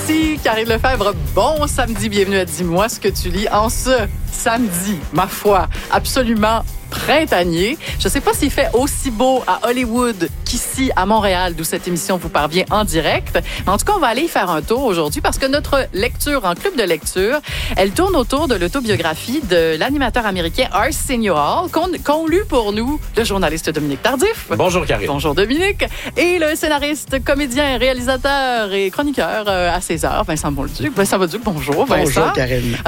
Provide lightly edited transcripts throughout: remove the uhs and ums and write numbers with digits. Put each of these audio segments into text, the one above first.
Merci, Karine Lefebvre. Bon samedi, bienvenue à Dis-moi ce que tu lis en ce samedi, ma foi, absolument printanier. Je ne sais pas s'il fait aussi beau à Hollywood qu'ici à Montréal, d'où cette émission vous parvient en direct. Mais en tout cas, on va aller y faire un tour aujourd'hui parce que notre lecture en club de lecture, elle tourne autour de l'autobiographie de l'animateur américain Arsenio Hall, qu'ont lu pour nous le journaliste Dominique Tardif. Bonjour, Karine. Bonjour, Dominique. Et le scénariste, comédien, réalisateur et chroniqueur à César, Vincent Bolduc. Vincent Bolduc, bonjour, Vincent. Bonjour, Karine.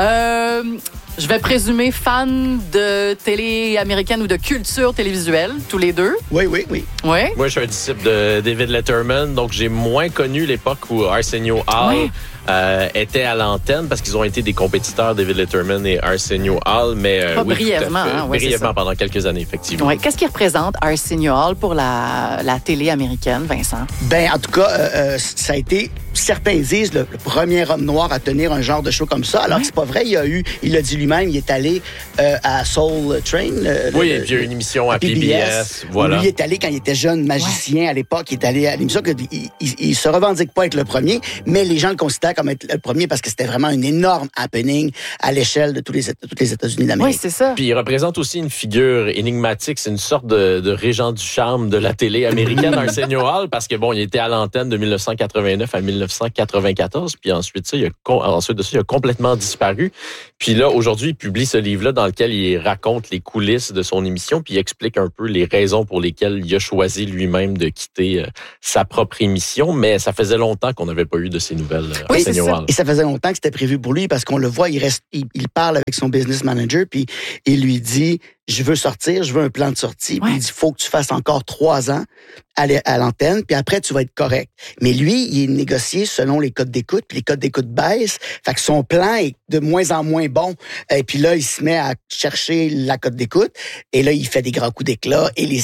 Je vais présumer fan de télé américaine ou de culture télévisuelle, tous les deux. Oui. Oui? Moi, je suis un disciple de David Letterman, donc j'ai moins connu l'époque où Arsenio Hall était à l'antenne parce qu'ils ont été des compétiteurs, David Letterman et Arsenio Hall, mais Pas oui, brièvement, tout à fait. ouais, brièvement pendant quelques années, effectivement. Oui. Qu'est-ce qui représente Arsenio Hall pour la télé américaine, Vincent? Ben, en tout cas, ça a été, certains disent, le premier homme noir à tenir un genre de show comme ça. Alors que c'est pas vrai. Il a dit lui-même, il est allé à Soul Train. Oui, et puis il y a eu une émission à PBS. Voilà. Lui, il est allé quand il était jeune magicien à l'époque. Il est allé à l'émission. Il se revendique pas être le premier, mais les gens le considèrent comme être le premier parce que c'était vraiment un énorme happening à l'échelle de tous les États-Unis d'Amérique. Oui, c'est ça. Puis il représente aussi une figure énigmatique. C'est une sorte de régent du charme de la télé américaine, Arsenio Hall, parce que bon, il était à l'antenne de 1989 à 1994, puis ensuite de ça, il a complètement disparu. Puis là, aujourd'hui, il publie ce livre-là dans lequel il raconte les coulisses de son émission, puis il explique un peu les raisons pour lesquelles il a choisi lui-même de quitter sa propre émission. Mais ça faisait longtemps qu'on n'avait pas eu de ces nouvelles. Oui, Arsenio Hall. Et ça faisait longtemps que c'était prévu pour lui parce qu'on le voit, il parle avec son business manager, puis il lui dit, je veux sortir, je veux un plan de sortie. Puis il dit, faut que tu fasses encore 3 ans à l'antenne, puis après, tu vas être correct. Mais lui, il est négocié selon les codes d'écoute, puis les codes d'écoute baissent. Fait que son plan est de moins en moins bon. Et puis là, il se met à chercher la cote d'écoute. Et là, il fait des grands coups d'éclat. Et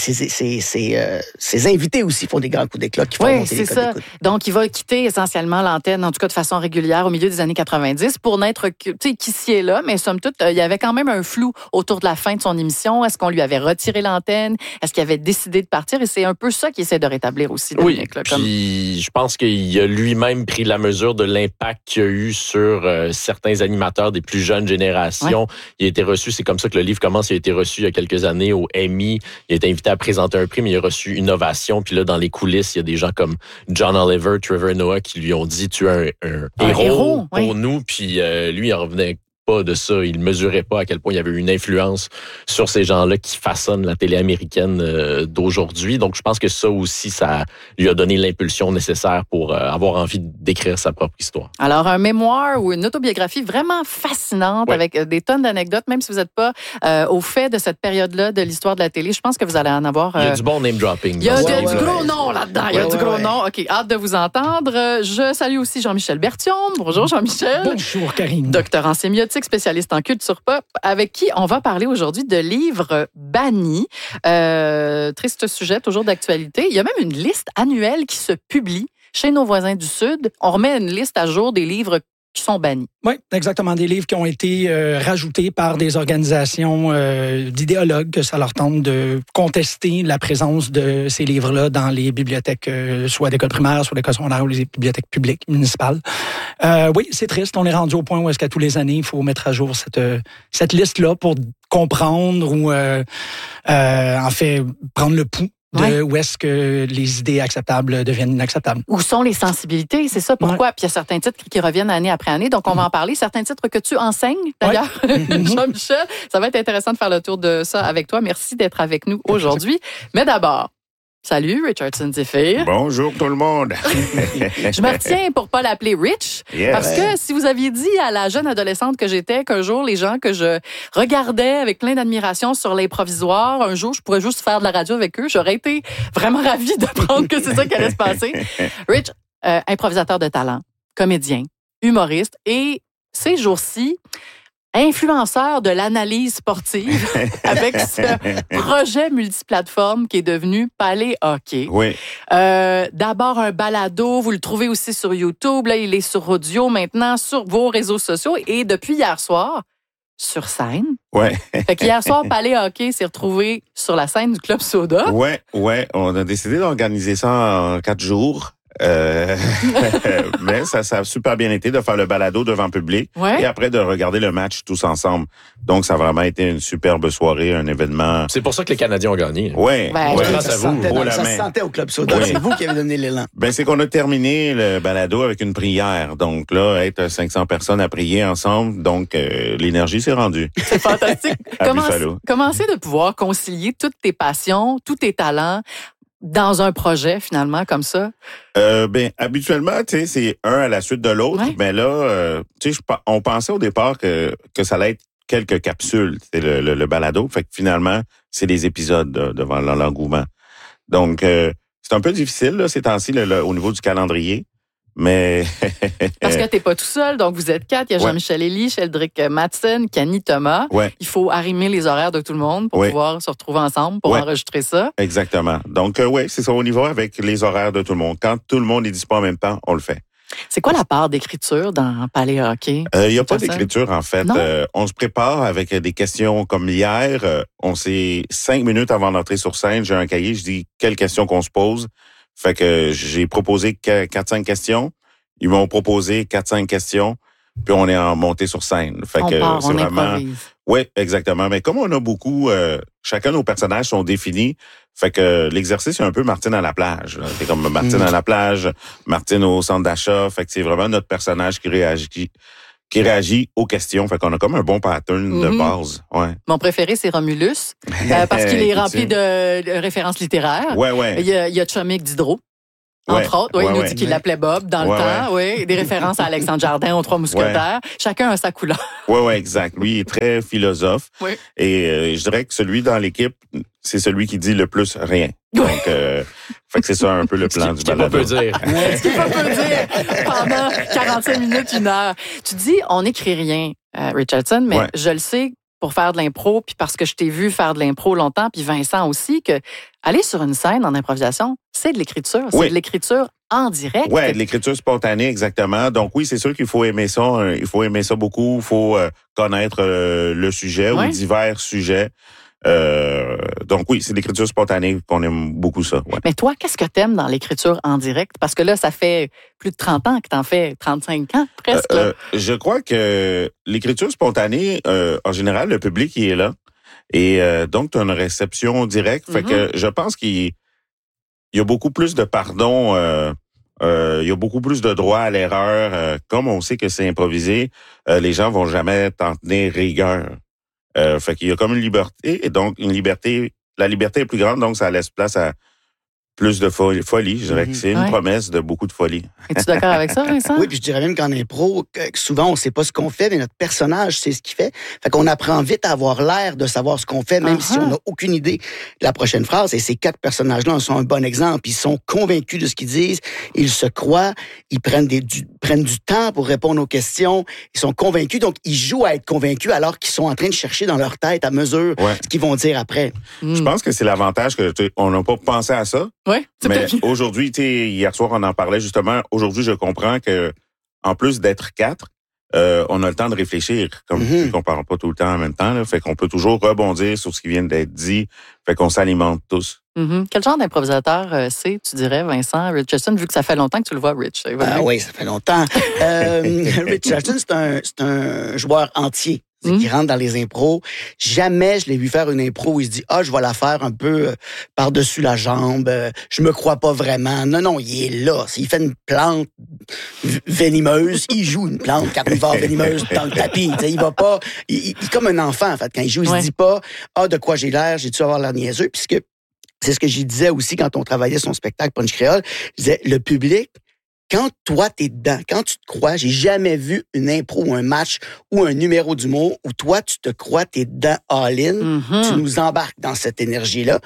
ses invités aussi font des grands coups d'éclat qui font monter les codes d'écoute. Donc, il va quitter essentiellement l'antenne, en tout cas de façon régulière, au milieu des années 90 pour n'être qu'ici et là. Mais somme toute, il y avait quand même un flou autour de la fin de son émission. Est-ce qu'on lui avait retiré l'antenne? Est-ce qu'il avait décidé de partir? Et c'est un peu ça qu'il essaie de rétablir aussi, Dominique. Oui, puis je pense qu'il a lui-même pris la mesure de l'impact qu'il y a eu sur certains animateurs des plus jeunes générations. Ouais. Il a été reçu, c'est comme ça que le livre commence, il a été reçu il y a quelques années au Emmy. Il a été invité à présenter un prix, mais il a reçu une ovation. Puis là, dans les coulisses, il y a des gens comme John Oliver, Trevor Noah qui lui ont dit « Tu es un héros pour nous ». Puis lui, il en revenait pas de ça. Il mesurait pas à quel point il y avait une influence sur ces gens-là qui façonnent la télé américaine d'aujourd'hui. Donc, je pense que ça aussi, ça lui a donné l'impulsion nécessaire pour avoir envie d'écrire sa propre histoire. Alors, un mémoire ou une autobiographie vraiment fascinante avec des tonnes d'anecdotes, même si vous n'êtes pas au fait de cette période-là de l'histoire de la télé. Je pense que vous allez en avoir... Il y a du bon name-dropping. Il y a du gros nom là-dedans. Il y a du gros nom. OK, hâte de vous entendre. Je salue aussi Jean-Michel Berthiaume. Bonjour, Jean-Michel. Bonjour, Karine. Docteur en sémiotique, spécialiste en culture pop, avec qui on va parler aujourd'hui de livres bannis. Triste sujet, toujours d'actualité. Il y a même une liste annuelle qui se publie chez nos voisins du Sud. On remet une liste à jour des livres qui sont bannis. Oui, exactement. Des livres qui ont été rajoutés par des organisations d'idéologues que ça leur tente de contester la présence de ces livres-là dans les bibliothèques, soit d'école primaire, soit d'école secondaire ou les bibliothèques publiques municipales. Oui, c'est triste. On est rendu au point où est-ce qu'à tous les années, il faut mettre à jour cette liste-là pour comprendre ou, en fait, prendre le pouls de où est-ce que les idées acceptables deviennent inacceptables. Où sont les sensibilités? C'est ça, pourquoi? Puis il y a certains titres qui reviennent année après année, donc on va en parler. Certains titres que tu enseignes, d'ailleurs, Jean-Michel. Ça va être intéressant de faire le tour de ça avec toi. Merci d'être avec nous aujourd'hui. Mais d'abord, salut, Richardson Zephyr. Bonjour tout le monde. Je me retiens pour pas l'appeler Rich, parce que si vous aviez dit à la jeune adolescente que j'étais qu'un jour, les gens que je regardais avec plein d'admiration sur l'improvisoire, un jour, je pourrais juste faire de la radio avec eux, j'aurais été vraiment ravie d'apprendre que c'est ça qui allait se passer. Rich, improvisateur de talent, comédien, humoriste, et ces jours-ci, influenceur de l'analyse sportive avec ce projet multiplateforme qui est devenu Palais Hockey. Oui. D'abord un balado, vous le trouvez aussi sur YouTube, là il est sur audio maintenant, sur vos réseaux sociaux et depuis hier soir, sur scène. Ouais. Fait qu'hier soir, Palais Hockey s'est retrouvé sur la scène du Club Soda. Ouais. On a décidé d'organiser ça en 4 jours. Mais ça a super bien été de faire le balado devant le public et après de regarder le match tous ensemble. Donc, ça a vraiment été une superbe soirée, un événement. C'est pour ça que les Canadiens ont gagné. Oui. Grâce à vous. Ça se sentait au Club Soda. C'est vous qui avez donné l'élan. C'est qu'on a terminé le balado avec une prière. Donc là, être 500 personnes à prier ensemble, donc l'énergie s'est rendue. C'est fantastique. Comment c'est de pouvoir concilier toutes tes passions, tous tes talents dans un projet, finalement, comme ça? Habituellement, tu sais, c'est un à la suite de l'autre. Mais là, tu sais, on pensait au départ que ça allait être quelques capsules, le balado. Fait que finalement, c'est des épisodes devant l'engouement. Donc, c'est un peu difficile, là, ces temps-ci, au niveau du calendrier. Mais parce que t'es pas tout seul, donc vous êtes 4. Il y a Jean-Michel Elie, Sheldrick Madsen, Kenny Thomas. Il faut arrimer les horaires de tout le monde pour pouvoir se retrouver ensemble pour enregistrer ça. Exactement. Donc c'est ça, on y va avec les horaires de tout le monde. Quand tout le monde est dispo en même temps, on le fait. C'est quoi la part d'écriture dans Palais Hockey? Il n'y a pas d'écriture, en fait. On se prépare avec des questions comme hier. On s'est 5 minutes avant d'entrer sur scène. J'ai un cahier, je dis quelles questions qu'on se pose. Fait que j'ai proposé 4-5 questions. Ils m'ont proposé 4-5 questions. Puis on est en montée sur scène. Fait que c'est vraiment. Oui, exactement. Mais comme on a beaucoup, chacun de nos personnages sont définis. Fait que l'exercice est un peu Martine à la plage. C'est comme Martine à la plage, Martine au centre d'achat. Fait que c'est vraiment notre personnage qui réagit aux questions. Fait qu'on a comme un bon pattern de base. Mon préféré, c'est Romulus, parce qu'il est rempli de références littéraires. Il y a Chomik Diderot, entre autres. Il nous dit qu'il l'appelait Bob dans le temps. Des références à Alexandre Jardin, aux Trois Mousquetaires. Chacun a sa couleur. Exact. Lui, il est très philosophe. Et je dirais que celui dans l'équipe, c'est celui qui dit le plus rien. Donc, fait que c'est ça un peu le plan du balado. Ce qu'il peut dire pendant 45 minutes, 1 heure. Tu dis, on n'écrit rien, Richardson, mais je le sais pour faire de l'impro, puis parce que je t'ai vu faire de l'impro longtemps, puis Vincent aussi, que aller sur une scène en improvisation, c'est de l'écriture. C'est de l'écriture en direct. Oui, de l'écriture spontanée, exactement. Donc oui, c'est sûr qu'il faut aimer ça. Il faut aimer ça beaucoup. Il faut connaître le sujet ou divers sujets. Donc oui, c'est l'écriture spontanée qu'on aime beaucoup ça. Mais toi, qu'est-ce que t'aimes dans l'écriture en direct? Parce que là, ça fait plus de 30 ans que t'en fais, 35 ans presque. Je crois que l'écriture spontanée, en général, le public il est là. Et donc, tu as une réception directe. Fait que je pense qu'il y a beaucoup plus de pardon, il y a beaucoup plus de droit à l'erreur. Comme on sait que c'est improvisé, les gens vont jamais t'en tenir rigueur. Fait qu'il y a comme une liberté, et donc la liberté est plus grande, donc ça laisse place à plus de folie. Je dirais que c'est une promesse de beaucoup de folie. Es-tu d'accord avec ça, Vincent? Oui, puis je dirais même qu'en impro, souvent, on sait pas ce qu'on fait, mais notre personnage sait ce qu'il fait. Fait qu'on apprend vite à avoir l'air de savoir ce qu'on fait, même si on n'a aucune idée de la prochaine phrase. Et ces 4 personnages-là en sont un bon exemple. Ils sont convaincus de ce qu'ils disent, ils se croient, ils prennent du temps pour répondre aux questions, ils sont convaincus, donc ils jouent à être convaincus alors qu'ils sont en train de chercher dans leur tête à mesure ce qu'ils vont dire après. Je pense que c'est l'avantage on n'a pas pensé à ça. Mais aujourd'hui, hier soir, on en parlait justement. Aujourd'hui, je comprends que en plus d'être 4, on a le temps de réfléchir. Comme on parle pas tout le temps en même temps, là, fait qu'on peut toujours rebondir sur ce qui vient d'être dit. Fait qu'on s'alimente tous. Quel genre d'improvisateur tu dirais, Vincent Richardson, vu que ça fait longtemps que tu le vois, Rich? Oui, ça fait longtemps. Richardson, c'est un joueur entier. Qui rentre dans les impros. Jamais je l'ai vu faire une impro où il se dit « Ah, je vais la faire un peu par-dessus la jambe, je me crois pas vraiment. » Non, il est là. Il fait une plante venimeuse, il joue une plante carnivore venimeuse dans le tapis. Il va pas... Il est comme un enfant, en fait. Quand il joue, il se dit pas « Ah, de quoi j'ai l'air? J'ai-tu avoir l'air niaiseux? » Puisque c'est ce que j'y disais aussi quand on travaillait son spectacle Punch Créole. Je disais, le public, quand toi, t'es dedans, quand tu te crois, j'ai jamais vu une impro ou un match ou un numéro d'humour où toi, tu te crois, t'es dedans all-in, tu nous embarques dans cette énergie-là.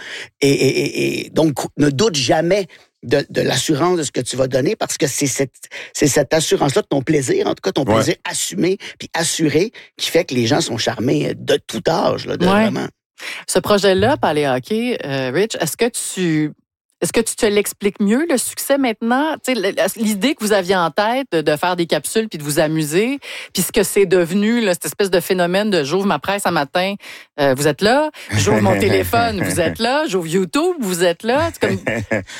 Et donc, ne doute jamais de l'assurance de ce que tu vas donner parce que c'est cette assurance-là de ton plaisir, en tout cas ton plaisir assumé puis assuré qui fait que les gens sont charmés de tout âge, là, vraiment. Ce projet-là, Palais Hockey, Rich, est-ce que tu te l'expliques mieux, le succès maintenant? L'idée que vous aviez en tête de faire des capsules puis de vous amuser, puis ce que c'est devenu, là, cette espèce de phénomène de j'ouvre ma presse un matin, vous êtes là. J'ouvre mon téléphone, vous êtes là. J'ouvre YouTube, vous êtes là. C'est comme...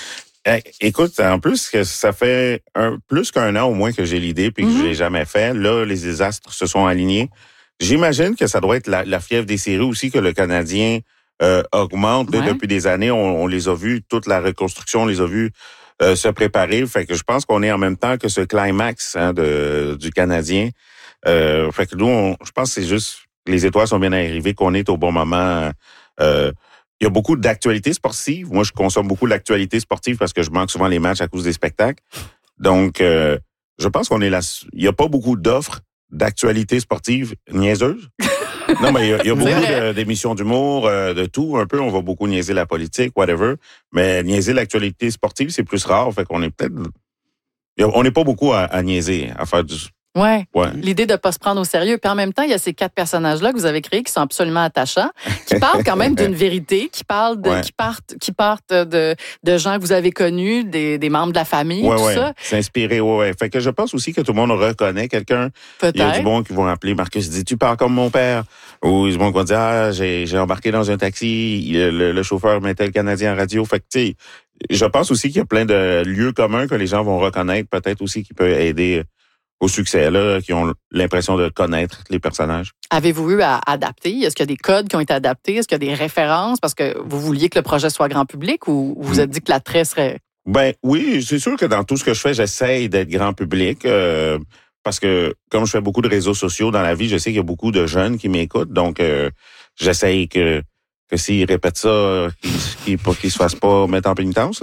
Écoute, en plus, que ça fait plus qu'un an au moins que j'ai l'idée puis que je l'ai jamais fait. Là, les désastres se sont alignés. J'imagine que ça doit être la fièvre des séries aussi que le Canadien augmente depuis des années. On les a vus, toute la reconstruction, on les a vus se préparer. Fait que je pense qu'on est en même temps que ce climax du Canadien. Fait que nous, je pense que c'est juste les étoiles sont bien arrivées, qu'on est au bon moment. Il y a beaucoup d'actualités sportives. Moi, je consomme beaucoup l'actualité sportive parce que je manque souvent les matchs à cause des spectacles. Donc, je pense qu'on est là. Il n'y a pas beaucoup d'offres d'actualités sportives niaiseuses. Non, mais il y a beaucoup d'émissions d'humour, de tout. Un peu, on va beaucoup niaiser la politique, whatever. Mais niaiser l'actualité sportive, c'est plus rare. Fait qu'on est peut-être... On n'est pas beaucoup à niaiser, à faire du... Ouais. L'idée de ne pas se prendre au sérieux. Puis en même temps, il y a ces 4 personnages-là que vous avez créés qui sont absolument attachants, qui parlent quand même d'une vérité, qui partent de gens que vous avez connus, des membres de la famille, tout ça. C'est inspiré, Fait que je pense aussi que tout le monde reconnaît quelqu'un. Peut-être. Il y a du bon qui vont appeler Marcus dit, tu parles comme mon père. Ou il y a du bon qui vont dire, j'ai embarqué dans un taxi, le chauffeur mettait le Canadien en radio. Fait que, tu sais, je pense aussi qu'il y a plein de lieux communs que les gens vont reconnaître, peut-être aussi qui peut aider au succès, là, qui ont l'impression de connaître les personnages. Avez-vous eu à adapter? Est-ce qu'il y a des codes qui ont été adaptés? Est-ce qu'il y a des références? Parce que vous vouliez que le projet soit grand public ou vous vous êtes dit que l'attrait serait... Ben oui, c'est sûr que dans tout ce que je fais, j'essaye d'être grand public. Parce que comme je fais beaucoup de réseaux sociaux dans la vie, je sais qu'il y a beaucoup de jeunes qui m'écoutent. Donc, j'essaye que s'ils répètent ça, qu'ils se fassent pas mettre en pénitence.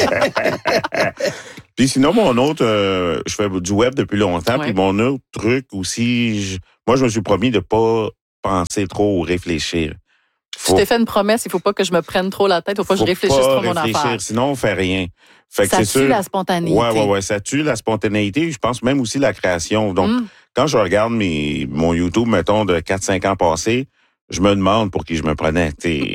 Puis sinon, mon autre, je fais du web depuis longtemps. Puis mon autre truc aussi, moi, je me suis promis de pas penser trop ou réfléchir. Tu t'es fait une promesse, il faut pas que je me prenne trop la tête, il faut pas que je réfléchisse trop mon affaire. Sinon, on fait rien. Fait que ça tue la spontanéité. Ouais, ça tue la spontanéité. Je pense même aussi la création. Donc, quand je regarde mon YouTube, mettons, de 4-5 ans passés, je me demande pour qui je me prenais.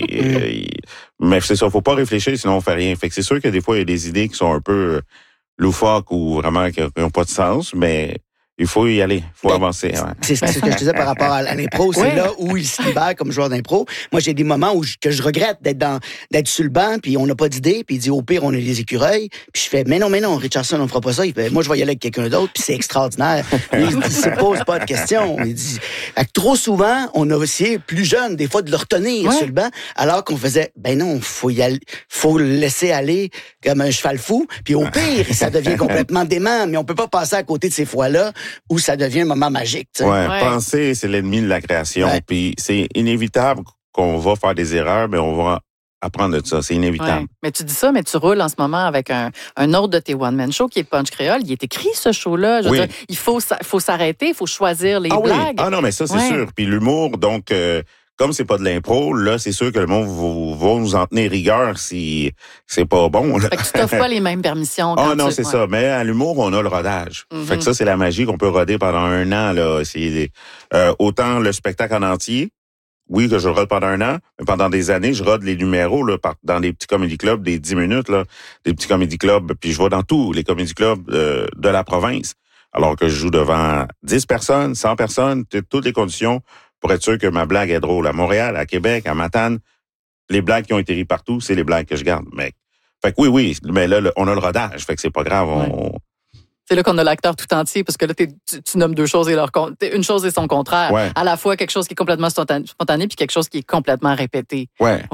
Mais c'est ça, faut pas réfléchir, sinon on fait rien. Fait que c'est sûr que des fois, il y a des idées qui sont un peu loufoques ou vraiment qui n'ont pas de sens, mais il faut y aller, il faut avancer. Ouais. C'est ce que je disais par rapport à l'impro. C'est là où il se libère comme joueur d'impro. Moi, j'ai des moments que je regrette d'être sur le banc, puis on n'a pas d'idée, puis il dit au pire, on est les écureuils. Puis je fais, mais non, Richardson, on fera pas ça. Il fait, moi, je vais y aller avec quelqu'un d'autre, puis c'est extraordinaire. Il se pose pas de questions. Il dit, trop souvent, on a essayé, plus jeune, des fois, de le retenir sur le banc, alors qu'on faisait, ben non, faut y aller, faut le laisser aller comme un cheval fou, puis au pire, ça devient complètement dément, mais on peut pas passer à côté de ces fois-là où ça devient un moment magique. Penser, c'est l'ennemi de la création. Puis c'est inévitable qu'on va faire des erreurs, mais on va apprendre de ça. C'est inévitable. Mais tu dis ça, mais tu roules en ce moment avec un autre de tes one-man shows qui est Punch Créole. Il est écrit, ce show-là. Je veux dire, il faut s'arrêter, il faut choisir les blagues. Ah non, mais ça, c'est sûr. Puis l'humour, donc... comme c'est pas de l'impro, là, c'est sûr que le monde va nous en tenir rigueur si c'est pas bon. Là. Fait que tu t'offres pas les mêmes permissions. Non, c'est ça. Mais à l'humour, on a le rodage. Fait que ça, c'est la magie qu'on peut roder pendant un an. Là. C'est autant le spectacle en entier, oui, que je rode pendant un an, mais pendant des années, je rode les numéros là, dans des petits comédie clubs, des 10 minutes, là, des petits comédie clubs, puis je vais dans tous les comédie clubs de la province. Alors que je joue devant 10 personnes, 100 personnes, toutes les conditions pour être sûr que ma blague est drôle. À Montréal, à Québec, à Matane, les blagues qui ont été ries partout, c'est les blagues que je garde. Mais, fait que oui, mais là, on a le rodage, fait que c'est pas grave. C'est là qu'on a l'acteur tout entier, parce que là, tu nommes deux choses et une chose et son contraire. Ouais. À la fois quelque chose qui est complètement spontané puis quelque chose qui est complètement répété.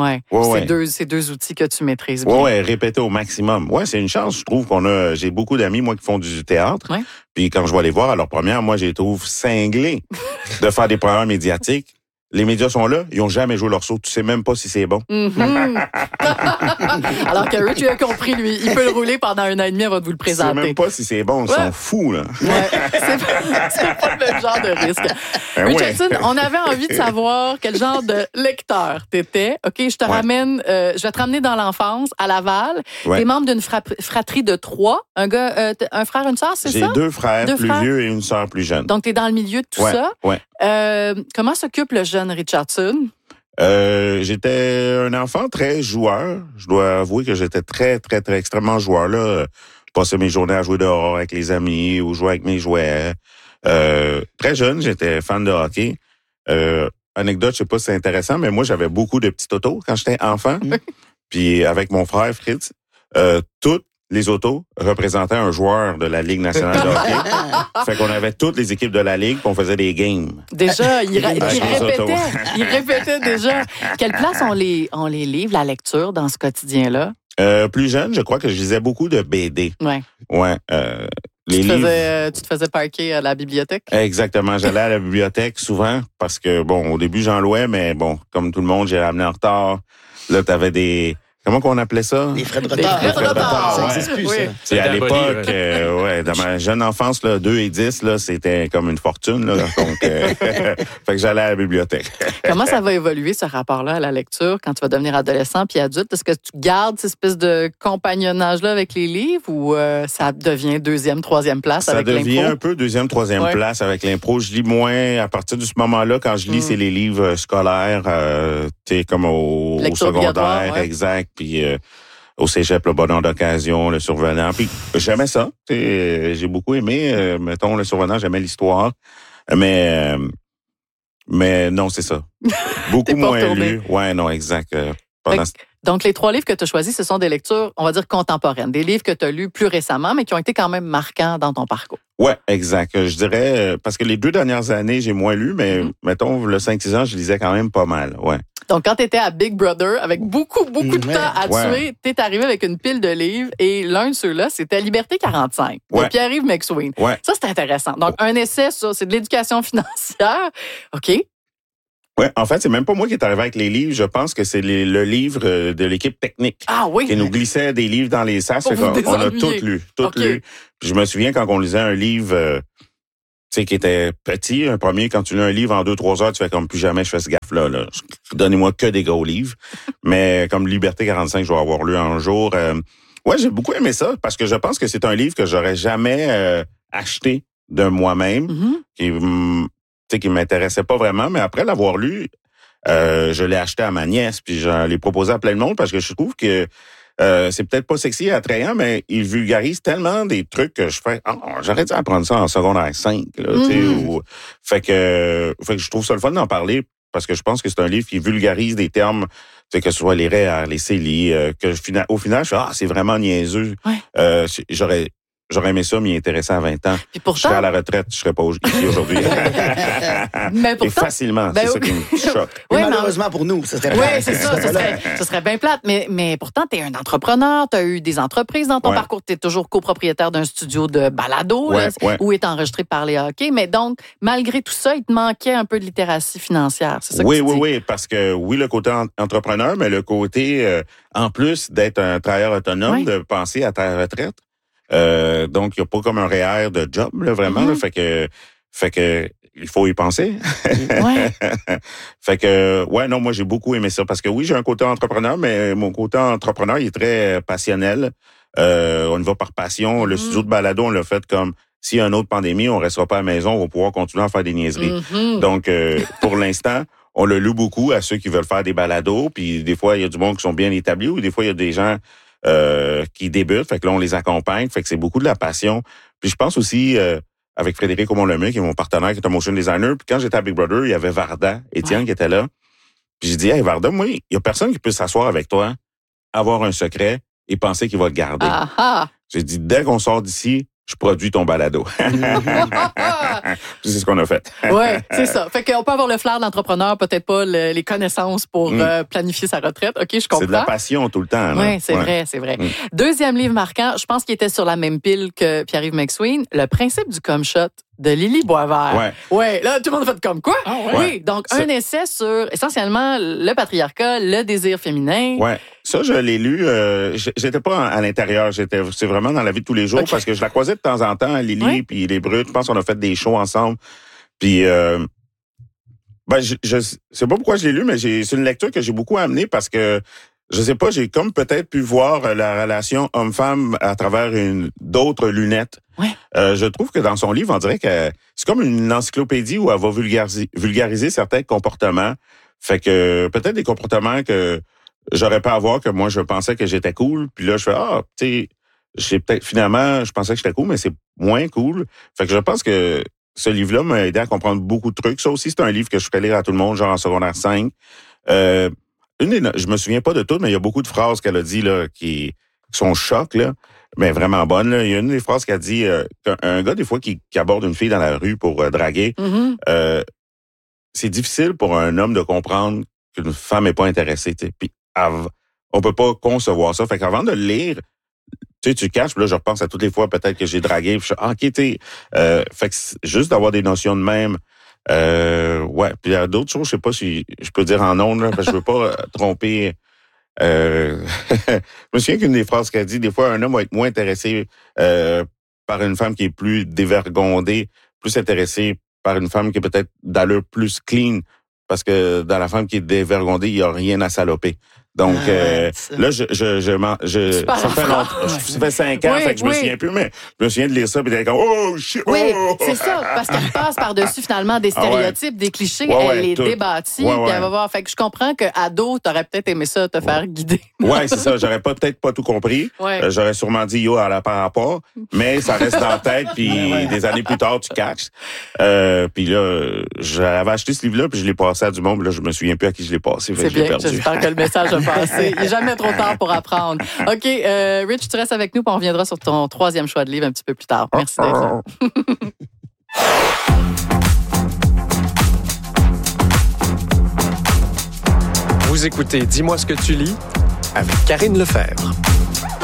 C'est deux outils que tu maîtrises bien. Ouais, répéter au maximum. Ouais, c'est une chance, je trouve j'ai beaucoup d'amis, moi, qui font du théâtre. Ouais. Puis quand je vais aller voir à leur première, moi, je les trouve cinglés de faire des programmes médiatiques. Les médias sont là, ils n'ont jamais joué leur saut. Tu sais même pas si c'est bon. Alors que Rich, il a compris, lui. Il peut le rouler pendant 1 an et demi avant de vous le présenter. Tu sais même pas si c'est bon. Ils sont fous, là. C'est pas le genre de risque. Richardson, on avait envie de savoir quel genre de lecteur t'étais. OK, je te ramène, je vais te ramener dans l'enfance, à Laval. T'es membre d'une fratrie de 3. Un gars, un frère, une sœur, c'est ça? J'ai 2 frères plus vieux et une sœur plus jeune. Donc, t'es dans le milieu de tout ça. Ouais. Comment s'occupe le jeune Richardson? J'étais un enfant très joueur. Je dois avouer que j'étais très, très, très extrêmement joueur. Là, je passais mes journées à jouer dehors avec les amis ou jouer avec mes jouets. Très jeune, j'étais fan de hockey. Anecdote, je sais pas si c'est intéressant, mais moi, j'avais beaucoup de petits autos quand j'étais enfant. Puis avec mon frère Fritz, toutes les autos représentaient un joueur de la Ligue nationale de hockey. Fait qu'on avait toutes les équipes de la Ligue, puis on faisait des games. Déjà, il répétait déjà. Quelle place ont les livres, la lecture dans ce quotidien-là? Plus jeune, je crois que je lisais beaucoup de BD. Ouais. Ouais. Tu te faisais parquer à la bibliothèque? Exactement. J'allais à la bibliothèque souvent parce que, bon, au début, j'en louais, mais bon, comme tout le monde, j'ai ramené en retard. Là, t'avais des... Comment qu'on appelait ça? Les frais de retard. Les frais de retard. Ça n'existe plus, ça. C'est à l'époque, dans ma jeune enfance, là, 2 et 10, là, c'était comme une fortune, là. Donc, fait que j'allais à la bibliothèque. Comment ça va évoluer, ce rapport-là, à la lecture, quand tu vas devenir adolescent puis adulte? Est-ce que tu gardes cette espèce de compagnonnage-là avec les livres ou ça devient 2e, 3e place avec l'impro? Ça devient un peu 2e, 3e place avec l'impro. Je lis moins. À partir de ce moment-là, quand je lis, c'est les livres scolaires, tu sais, comme au secondaire, exact. Puis au cégep, le bonheur d'occasion, le survenant. Puis j'aimais ça. J'ai beaucoup aimé, mettons, le survenant, j'aimais l'histoire. Mais non, c'est ça. Beaucoup moins lu. Ouais, non, exact. Donc, les 3 livres que tu as choisis, ce sont des lectures, on va dire, contemporaines. Des livres que tu as lus plus récemment, mais qui ont été quand même marquants dans ton parcours. Ouais, exact. Je dirais, parce que les 2 dernières années, j'ai moins lu, mais mettons, le 5-6 ans, je lisais quand même pas mal. Ouais. Donc, quand tu étais à Big Brother, avec beaucoup de temps à tuer, tu es arrivé avec une pile de livres et l'un de ceux-là, c'était Liberté 45 de Pierre-Yves McSween. Ouais. Ça, c'est intéressant. Donc, un essai, ça, c'est de l'éducation financière. OK. Ouais, en fait, c'est même pas moi qui est arrivé avec les livres. Je pense que c'est le livre de l'équipe technique. Ah oui? Qui nous glissait des livres dans les sacs. On a tout lu. Puis je me souviens quand on lisait un livre, tu sais, qui était petit, un premier, quand tu lis un livre en 2-3 heures, tu fais comme plus jamais je fais ce gaffe-là. Là. Donnez-moi que des gros livres. Mais comme Liberté 45, je dois avoir lu un jour. Ouais, j'ai beaucoup aimé ça parce que je pense que c'est un livre que j'aurais jamais acheté de moi-même. Qui m'intéressait pas vraiment, mais après l'avoir lu, je l'ai acheté à ma nièce, puis je l'ai proposé à plein de monde parce que je trouve que c'est peut-être pas sexy et attrayant, mais il vulgarise tellement des trucs que je fais, j'aurais dû apprendre ça en secondaire 5, là, fait que je trouve ça le fun d'en parler parce que je pense que c'est un livre qui vulgarise des termes, que ce soit les REER, les CELI, au final, je fais, c'est vraiment niaiseux. Ouais. J'aurais aimé ça m'y intéresser à 20 ans. Puis pourtant, je serais à la retraite, je serais pas ici aujourd'hui. Mais pourtant, et facilement, c'est ça qui me choque. Oui, malheureusement pour nous, ça serait plate. Oui, c'est ça, ça serait bien plate. Mais pourtant, tu es un entrepreneur, tu as eu des entreprises dans ton parcours, tu es toujours copropriétaire d'un studio de balado où est enregistré par les hockey. Mais donc, malgré tout ça, il te manquait un peu de littératie financière. C'est ça que tu dis? Oui, parce que le côté entrepreneur, mais le côté, en plus d'être un travailleur autonome, de penser à ta retraite. Donc, il n'y a pas comme un REER de job, là, vraiment. Là, fait que il faut y penser. Fait que, non, moi, j'ai beaucoup aimé ça. Parce que oui, j'ai un côté entrepreneur, mais mon côté entrepreneur, il est très passionnel. On y va par passion. Le studio de balado, on l'a fait comme, s'il y a une autre pandémie, on ne restera pas à la maison, on va pouvoir continuer à faire des niaiseries. Donc, pour l'instant, on le loue beaucoup à ceux qui veulent faire des balados. Puis, des fois, il y a du monde qui sont bien établis ou des fois, il y a des gens qui débutent, fait que là, on les accompagne, fait que c'est beaucoup de la passion. Puis je pense aussi, avec Frédéric Aumont-Lemay, qui est mon partenaire, qui est un motion designer, puis quand j'étais à Big Brother, il y avait Varda, Étienne qui était là. Puis j'ai dit, hey Varda, moi, il y a personne qui peut s'asseoir avec toi, avoir un secret et penser qu'il va le garder. J'ai dit, dès qu'on sort d'ici, je produis ton balado. C'est ce qu'on a fait. Oui, c'est ça. Fait qu'on peut avoir le flair d'entrepreneur, peut-être pas les connaissances pour planifier sa retraite. OK, je comprends. C'est de la passion tout le temps. Oui, c'est vrai, c'est vrai. Deuxième livre marquant, je pense qu'il était sur la même pile que Pierre-Yves McSween, Le principe du cum shot de Lily Boisvert. Ouais, là, tout le monde fait comme quoi? Oui, donc un essai sur essentiellement le patriarcat, le désir féminin. Ouais. Ça, je l'ai lu. J'étais pas à l'intérieur. C'est vraiment dans la vie de tous les jours parce que je la croisais de temps en temps, Lily, puis les Brutes. Je pense qu'on a fait des shows ensemble. Puis, je sais pas pourquoi je l'ai lu, mais c'est une lecture que j'ai beaucoup amenée parce que je sais pas, j'ai comme peut-être pu voir la relation homme-femme à travers d'autres lunettes. Je trouve que dans son livre, on dirait que c'est comme une encyclopédie où elle va vulgariser certains comportements. Fait que peut-être des comportements que j'aurais pas à avoir, que moi je pensais que j'étais cool, puis là je fais tu sais, je pensais que j'étais cool, mais c'est moins cool. Fait que je pense que ce livre-là m'a aidé à comprendre beaucoup de trucs. Ça aussi, c'est un livre que je ferais lire à tout le monde, genre en secondaire 5. Je me souviens pas de tout, mais il y a beaucoup de phrases qu'elle a dit là qui sont chocs, là, mais vraiment bonnes. Là. Il y a une des phrases qu'elle dit qu'un gars, des fois, qui aborde une fille dans la rue pour draguer, c'est difficile pour un homme de comprendre qu'une femme n'est pas intéressée. T'sais. Puis on peut pas concevoir ça. Fait qu'avant de le lire, tu caches, puis là, je repense à toutes les fois peut-être que j'ai dragué, puis je suis fait que juste d'avoir des notions de même, ouais. Puis il y a d'autres choses, je sais pas si je peux dire en ondes, là, parce que je veux pas tromper. Je me souviens qu'une des phrases qu'elle dit, des fois, un homme va être moins intéressé par une femme qui est plus dévergondée, plus intéressé par une femme qui est peut-être d'allure plus clean, parce que dans la femme qui est dévergondée, il y a rien à saloper. Donc là, ça fait 5 ans, fait que je me souviens plus, mais je me souviens de lire ça, puis d'être comme oh shit. Oui, c'est ça, parce qu'elle passe par-dessus finalement des stéréotypes, des clichés, elle les débâtit, puis elle va voir. Fait que je comprends que ado, t'aurais peut-être aimé ça te faire guider. Ouais, c'est ça. J'aurais peut-être pas tout compris. J'aurais sûrement dit yo à la par rapport, mais ça reste dans la tête, puis des années plus tard, tu catches. Puis là, j'avais acheté ce livre-là, puis je l'ai passé à du monde, puis là, je me souviens plus à qui je l'ai passé. C'est bien. J'espère que le message a passé. Il n'est jamais trop tard pour apprendre. OK, Rich, tu restes avec nous, puis on reviendra sur ton 3e choix de livre un petit peu plus tard. Merci d'être là. Vous écoutez Dis-moi ce que tu lis avec Karine Lefebvre.